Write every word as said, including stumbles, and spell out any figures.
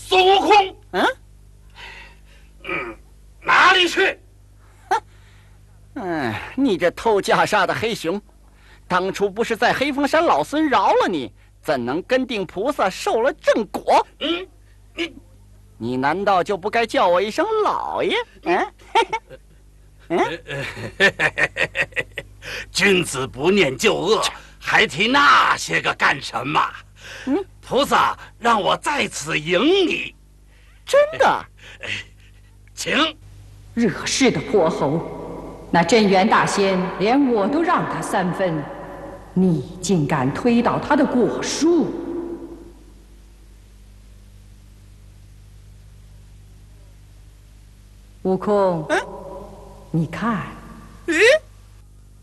孙悟空， 嗯， 嗯，哪里去？ 嗯，你这偷袈裟的黑熊，当初不是在黑风山老孙饶了你，怎能跟定菩萨受了正果？ 嗯，你你难道就不该叫我一声老爷？嗯， 嗯，君子不念旧恶，还提那些个干什么？ 嗯， 菩萨让我在此迎你。 真的？ 请。 惹事的泼猴，那镇元大仙连我都让他三分，你竟敢推倒他的果树！悟空， 嗯， 你看， 咦？